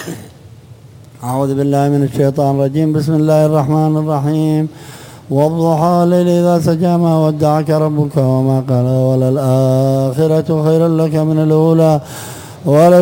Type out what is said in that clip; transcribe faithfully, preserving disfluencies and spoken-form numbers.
أعوذ بالله من الشيطان الرجيم. بسم الله الرحمن الرحيم. والضحى والليل إذا سجى ما ودعك ربك وما قلى وللآخرة خير لك من الأولى.